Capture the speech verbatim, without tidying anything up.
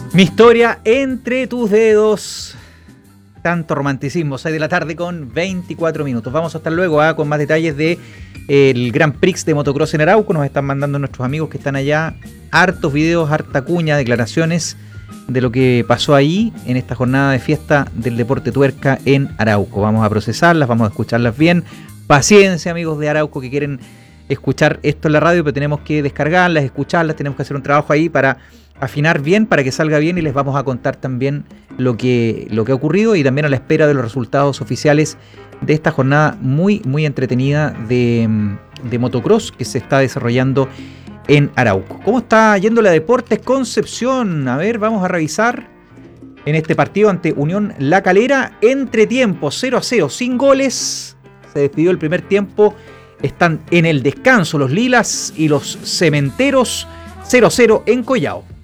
Mi historia entre tus dedos. Tanto romanticismo, seis de la tarde con veinticuatro minutos. Vamos a estar luego ¿eh? con más detalles de eh, el Grand Prix de motocross en Arauco. Nos están mandando nuestros amigos que están allá hartos videos, harta cuña, declaraciones de lo que pasó ahí en esta jornada de fiesta del deporte tuerca en Arauco. Vamos a procesarlas, vamos a escucharlas bien. Paciencia, amigos de Arauco que quieren escuchar esto en la radio, pero tenemos que descargarlas, escucharlas, tenemos que hacer un trabajo ahí para afinar bien, para que salga bien, y les vamos a contar también lo que, lo que ha ocurrido, y también a la espera de los resultados oficiales de esta jornada muy, muy entretenida de, de motocross que se está desarrollando en Arauco. ¿Cómo está yendo la Deportes Concepción? A ver, vamos a revisar en este partido ante Unión La Calera. Entretiempo, cero a cero, sin goles. Se despidió el primer tiempo. Están en el descanso los lilas y los cementeros, cero a cero en Collao.